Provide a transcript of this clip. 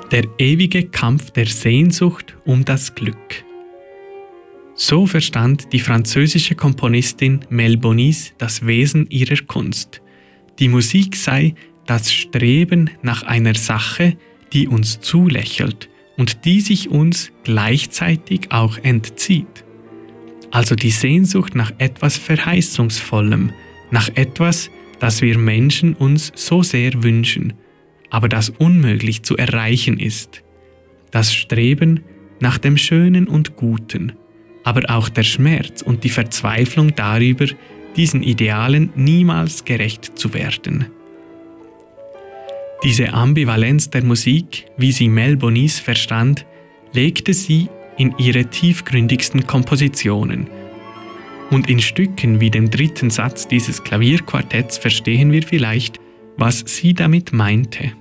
Der ewige Kampf der Sehnsucht um das Glück. So verstand die französische Komponistin Mel Bonis das Wesen ihrer Kunst. Die Musik sei das Streben nach einer Sache, die uns zulächelt und die sich uns gleichzeitig auch entzieht. Also die Sehnsucht nach etwas Verheißungsvollem, nach etwas, das wir Menschen uns so sehr wünschen, aber das unmöglich zu erreichen ist. Das Streben nach dem Schönen und Guten, aber auch der Schmerz und die Verzweiflung darüber, diesen Idealen niemals gerecht zu werden. Diese Ambivalenz der Musik, wie sie Mel Bonis verstand, legte sie in ihre tiefgründigsten Kompositionen. Und in Stücken wie dem 3. Satz dieses Klavierquartetts verstehen wir vielleicht, was sie damit meinte.